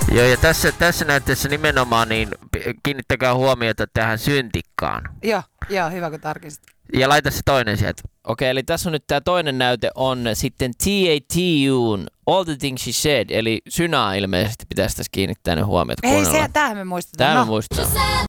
Joo, ja tässä näytteessä nimenomaan niin kiinnittäkää huomiota tähän syntikkaan. Joo, hyvä kun tarkistit. Ja laita se toinen sieltä. Okei, eli tässä on nyt tämä toinen näyte on sitten TATUn All the Things She Said, eli Synaa ilmeisesti pitäisi tässä kiinnittää nyt huomiota. Ei, tämähän me muistetaan. Tämä me muistetaan.